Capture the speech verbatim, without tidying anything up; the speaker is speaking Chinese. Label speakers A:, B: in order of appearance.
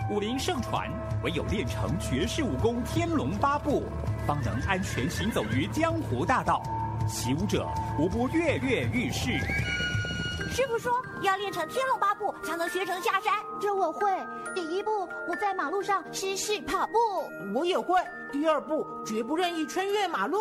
A: 武林盛传，唯有练成绝世武功天龙八部，方能安全行走于江湖大道。习武者无不跃跃欲试。
B: 师傅说要练成天龙八部才能学成下山，
C: 这我会。第一步，不在马路上失事跑步。
D: 我也会。第二步，绝不任意穿越马路。